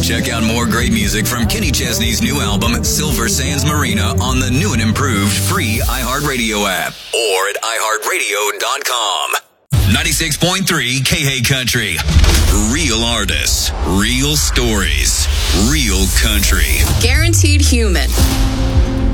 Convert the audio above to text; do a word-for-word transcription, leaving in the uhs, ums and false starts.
Check out more great music from Kenny Chesney's new album, Silver Sands Marina, on the new and improved free iHeartRadio app or at i heart radio dot com. ninety-six point three K H Country. Real artists, real stories, real country. Guaranteed human.